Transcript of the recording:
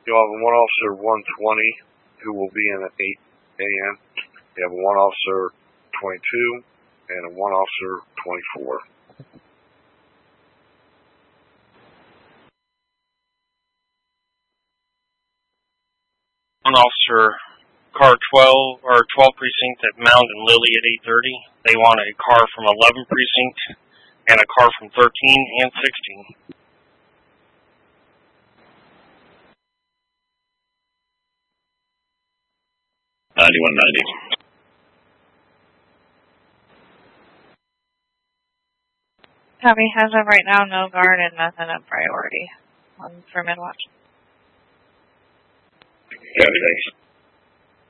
You'll have one officer 120 who will be in at 8 a.m. You have one officer 22 and a one officer 24. One officer, car 12 or 12 precinct at Mound and Lily at 8:30. They want a car from 11 precinct and a car from 13 and 16. $91.90. Copy. As of right now, no guard and nothing of priority for Midwatch. Copy, thanks.